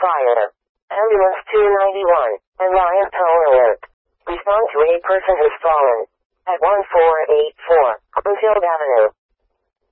fire. Ambulance 291. Alliance tow alert. Respond to a person who's fallen. At 1484 Bloomfield Avenue.